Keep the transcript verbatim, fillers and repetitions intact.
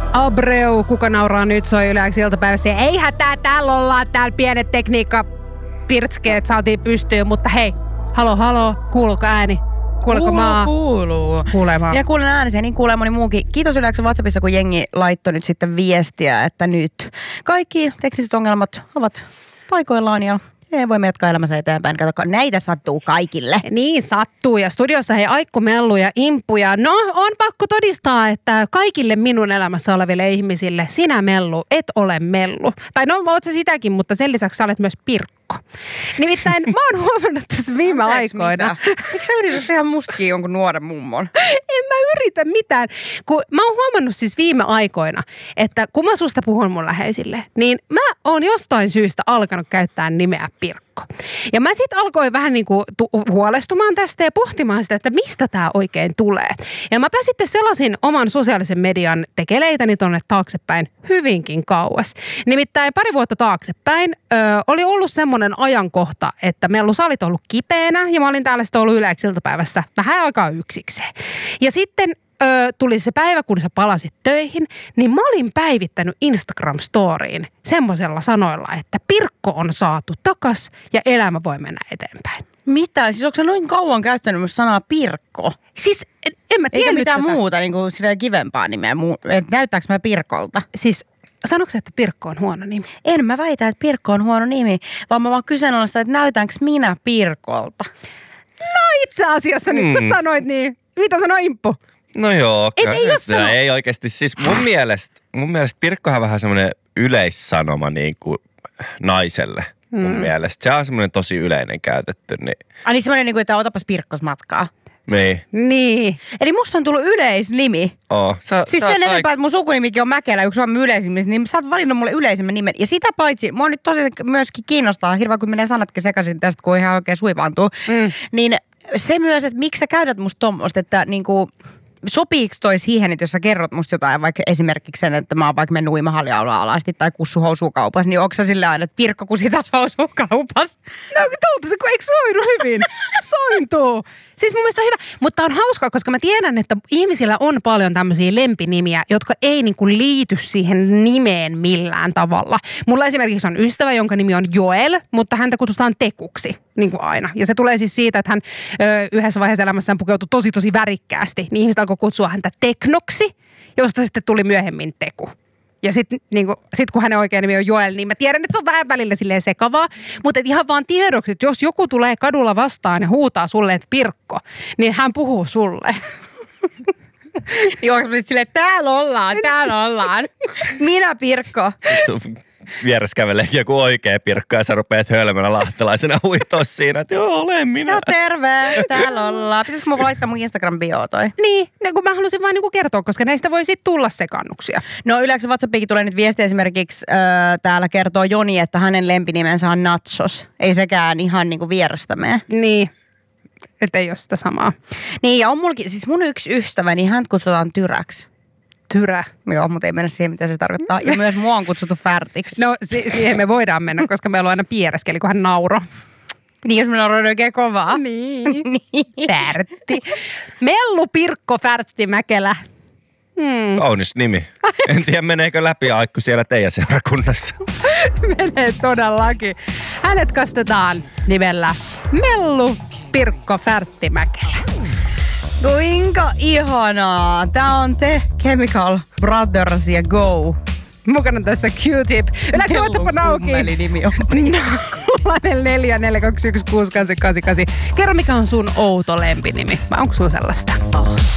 Abreu, kuka nauraa nyt, soi Yleäksi iltapäivässä. Ei hätää, täällä ollaan, täällä pienet tekniikka pirtskeet saatiin pystyyn, mutta hei, halo, halo, kuuluuko ääni? Kuuleeko maa? Kuuluu. Kuulee maa. Ja kuulen äänisiä, niin kuulee moni muukin. Kiitos Yleäksi WhatsAppissa, kun jengi laittoi nyt sitten viestiä, että nyt kaikki tekniset ongelmat ovat paikoillaan ja ei voi jatkaa elämänsä eteenpäin. Kato, näitä sattuu kaikille. Niin sattuu ja studiossa hei Aikku, Mellu ja Imppu ja no on pakko todistaa, että kaikille minun elämässä oleville ihmisille sinä Mellu et ole Mellu. Tai no oot sä sitäkin, mutta sen lisäksi sä olet myös Pirkko. Nimittäin mä oon huomannut tässä viime aikoina. Miksi sä yrität tehdä mustakin jonkun nuoren mummon? En mä yritä mitään. Kun mä oon huomannut siis viime aikoina, että kun mä susta puhun mun läheisille, niin mä oon jostain syystä alkanut käyttää nimeä Pirkko. Ja mä sit alkoin vähän niinku tu- huolestumaan tästä ja pohtimaan sitä, että mistä tää oikein tulee. Ja mäpä sitten selasin oman sosiaalisen median tekeleitäni tonne taaksepäin hyvinkin kauas. Nimittäin pari vuotta taaksepäin ö, oli ollut semmoinen ajankohta, että Mellu sä olit ollut kipeänä ja mä olin täällä sitten ollut Yleäksi iltapäivässä vähän aikaa yksikseen. Ja sitten ö, tuli se päivä, kun sä palasit töihin, niin mä olin päivittänyt Instagram-storiin semmoisella sanoilla, että Pirkko on saatu takas ja elämä voi mennä eteenpäin. Mitä? Siis onko sä noin kauan käyttänyt myös sanaa Pirkko? Siis en, en mä tiedä eikä mitään tätä. muuta niin kuin sitä kivempaa nimeä. Näyttääkö mä Pirkolta? Siis sanoiko että Pirkko on huono nimi? En mä väitä, että Pirkko on huono nimi, vaan mä vaan kyseenalaistan, että näytänkö minä Pirkolta? No itse asiassa nyt kun mm. sanoit niin, mitä sanoi Imppu? No joo, Et, ei, no, ei oikeasti. Siis mun mielestä, mun mielestä Pirkkohan on vähän semmoinen yleissanoma niin kuin naiselle. Mm. Mun mielestä. Se on semmoinen tosi yleinen käytetty. Niin. Ai niin semmoinen, että otapas Pirkkos matkaa. Niin. Niin. Eli musta on tullut yleisnimi. Oo. Sä, siis sä sen enempää, aik- että mun sukunimikin on Mäkelä, yksi Suomen yleisimmistä, niin sä oot valinnut mulle yleisimmän nimen. Ja sitä paitsi, mua nyt tosi myöskin kiinnostaa, hirveän kun menee sanatkin sekaisin tästä, kun ihan oikein suivaantuu. Mm. Niin se myös, että miksi sä käytät musta tommoista, että niinku, sopiiko toi siihen, että jos sä kerrot musta jotain, vaikka esimerkiksi sen, että mä oon vaikka mennyt uimahalliaulua alasti tai kussu housukaupassa, niin onko sä sillä aina, että Pirkko kusi taas housukaupassa? No tulta se, kun eikö soinut hyvin? Sointuu. Siis mun mielestä hyvä, mutta on hauskaa, koska mä tiedän, että ihmisillä on paljon tämmöisiä lempinimiä, jotka ei niinku liity siihen nimeen millään tavalla. Mulla esimerkiksi on ystävä, jonka nimi on Joel, mutta häntä kutsutaan Tekuksi, niin kuin aina. Ja se tulee siis siitä, että hän ö, yhdessä vaiheessa elämässään pukeutui tosi tosi värikkäästi, niin ihmiset alkoi kutsua häntä Teknoksi, josta sitten tuli myöhemmin Teku. Ja sitten niinku, sit kun hänen oikea nimi on Joel, niin mä tiedän, että se on vähän välillä silleen sekavaa. Mutta ihan vaan tiedoksi, että jos joku tulee kadulla vastaan ja huutaa sulle, että Pirkko, niin hän puhuu sulle. Niin onko silleen, että täällä ollaan, täällä ollaan. Minä Pirkko. Vieressä kävelee joku oikea Pirkko ja sä rupeat hölmönä lahtelaisena huitoa siinä, että joo, olen minä. No terve, täällä ollaan. Pitäisikö mä laittaa mun Instagram-bioa toi? Niin, kun mä halusin vaan niinku kertoa, koska näistä voi sitten tulla sekannuksia. No Yleäksi WhatsAppikin tulee nyt viesti esimerkiksi, äh, täällä kertoo Joni, että hänen lempinimensä on Nachos. Ei sekään ihan niinku vierestä mene. Niin, että ei ole sitä samaa. Niin ja on mulki, siis mun yksi ystävä, niin hän kutsutaan Tyräksi. Tyrä. Joo, mutta ei mennä siihen, mitä se tarkoittaa. Ja myös mua on kutsuttu Färtiksi. No si- siihen me voidaan mennä, koska meillä on aina piereskeli, kun hän nauro. Niin, jos mä nauroin oikein kovaa. Niin. Färtti. Mellu Pirkko Färtti Mäkelä. Hmm. Kaunis nimi. En tiedä, meneekö läpi Aikku siellä teidän seurakunnassa. Menee todellakin. Hänet kastetaan nimellä Mellu Pirkko Färtti Mäkelä. Kuinka ihanaa. Tää on The Chemical Brothers ja Go. Mukana tässä Q-tip. Yleensä WhatsApp on auki. Kummeli nimi on. nolla neljä neljä kaksi yksi kuusi kahdeksan kahdeksan kahdeksan. Kerro, mikä on sun outo lempinimi. Vai onko sulla sellaista? Oh.